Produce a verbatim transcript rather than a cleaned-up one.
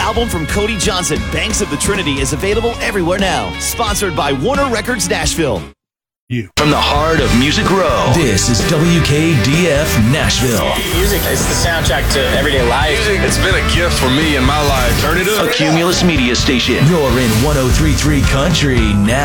album from Cody Johnson, Banks of the Trinity, is available everywhere now. Sponsored by Warner Records Nashville. You. From the heart of Music Row, this is W K D F Nashville. Music is the soundtrack to everyday life. Music, it's been a gift for me in my life. Turn it up. A Cumulus media station. You're in one oh three point three Country now.